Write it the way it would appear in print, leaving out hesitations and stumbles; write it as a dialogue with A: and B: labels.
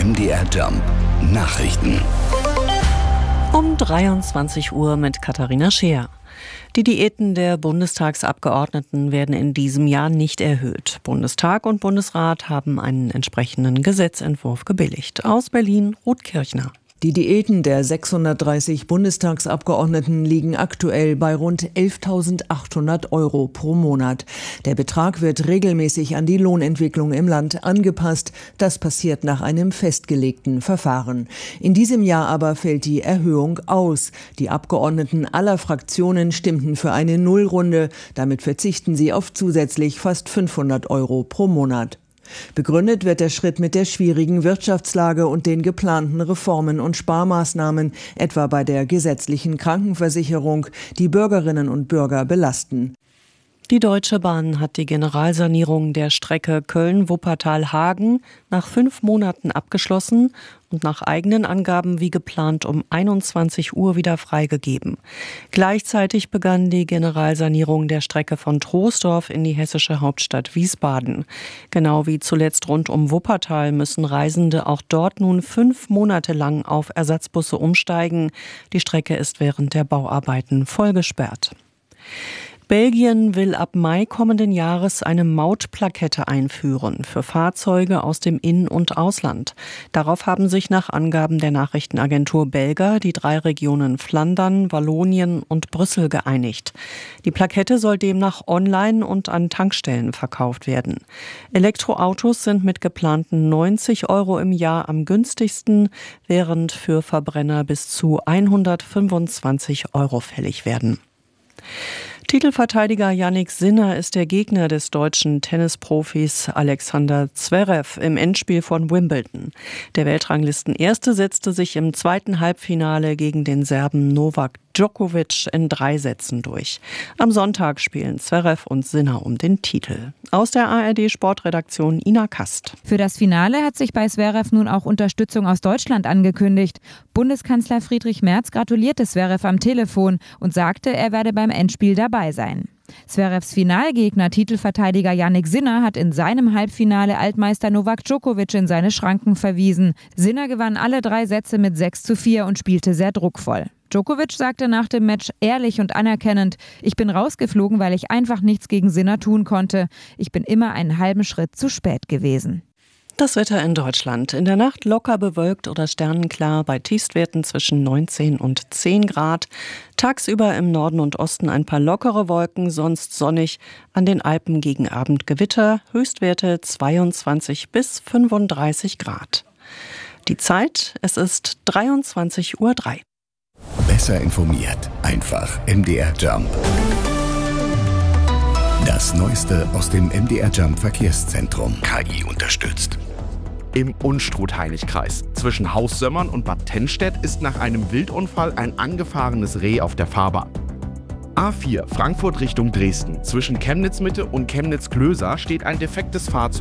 A: MDR Jump Nachrichten.
B: Um 23 Uhr mit Katharina Scheer. Die Diäten der Bundestagsabgeordneten werden in diesem Jahr nicht erhöht. Bundestag und Bundesrat haben einen entsprechenden Gesetzentwurf gebilligt. Aus Berlin, Ruth Kirchner.
C: Die Diäten der 630 Bundestagsabgeordneten liegen aktuell bei rund 11.800 € pro Monat. Der Betrag wird regelmäßig an die Lohnentwicklung im Land angepasst. Das passiert nach einem festgelegten Verfahren. In diesem Jahr aber fällt die Erhöhung aus. Die Abgeordneten aller Fraktionen stimmten für eine Nullrunde. Damit verzichten sie auf zusätzlich fast 500 € pro Monat. Begründet wird der Schritt mit der schwierigen Wirtschaftslage und den geplanten Reformen und Sparmaßnahmen, etwa bei der gesetzlichen Krankenversicherung, die Bürgerinnen und Bürger belasten.
B: Die Deutsche Bahn hat die Generalsanierung der Strecke Köln-Wuppertal-Hagen nach 5 Monaten abgeschlossen und nach eigenen Angaben wie geplant um 21 Uhr wieder freigegeben. Gleichzeitig begann die Generalsanierung der Strecke von Troisdorf in die hessische Hauptstadt Wiesbaden. Genau wie zuletzt rund um Wuppertal müssen Reisende auch dort nun 5 Monate lang auf Ersatzbusse umsteigen. Die Strecke ist während der Bauarbeiten voll gesperrt. Belgien will ab Mai kommenden Jahres eine Mautplakette einführen für Fahrzeuge aus dem In- und Ausland. Darauf haben sich nach Angaben der Nachrichtenagentur Belga die 3 Regionen Flandern, Wallonien und Brüssel geeinigt. Die Plakette soll demnach online und an Tankstellen verkauft werden. Elektroautos sind mit geplanten 90 € im Jahr am günstigsten, während für Verbrenner bis zu 125 € fällig werden. Titelverteidiger Jannik Sinner ist der Gegner des deutschen Tennisprofis Alexander Zverev im Endspiel von Wimbledon. Der Weltranglistenerste setzte sich im 2. Halbfinale gegen den Serben Novak Djokovic in 3 Sätzen durch. Am Sonntag spielen Zverev und Sinner um den Titel. Aus der ARD-Sportredaktion Ina Kast.
D: Für das Finale hat sich bei Zverev nun auch Unterstützung aus Deutschland angekündigt. Bundeskanzler Friedrich Merz gratulierte Zverev am Telefon und sagte, er werde beim Endspiel dabei sein. Zverevs Finalgegner, Titelverteidiger Jannik Sinner, hat in seinem Halbfinale Altmeister Novak Djokovic in seine Schranken verwiesen. Sinner gewann alle 3 Sätze mit 6:4 und spielte sehr druckvoll. Djokovic sagte nach dem Match ehrlich und anerkennend: Ich bin rausgeflogen, weil ich einfach nichts gegen Sinner tun konnte. Ich bin immer einen halben Schritt zu spät gewesen.
B: Das Wetter in Deutschland. In der Nacht locker bewölkt oder sternenklar bei Tiefstwerten zwischen 19 und 10 Grad. Tagsüber im Norden und Osten ein paar lockere Wolken, sonst sonnig. An den Alpen gegen Abend Gewitter. Höchstwerte 22 bis 35 Grad. Die Zeit, es ist 23:03 Uhr.
A: Besser informiert. Einfach MDR Jump. Das Neueste aus dem MDR Jump Verkehrszentrum. KI unterstützt.
E: Im Unstrut-Heinig-Kreis zwischen Haussömmern und Bad Tennstedt ist nach einem Wildunfall ein angefahrenes Reh auf der Fahrbahn. A4 Frankfurt Richtung Dresden. Zwischen Chemnitz-Mitte und Chemnitz-Klöser steht ein defektes Fahrzeug.